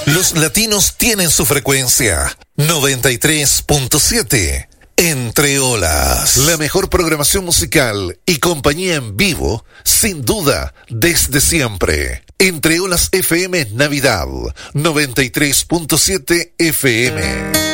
Los latinos tienen su frecuencia. 93.7. Entre Olas. La mejor programación musical y compañía en vivo, sin duda, desde siempre. Entre Olas FM Navidad. 93.7 FM.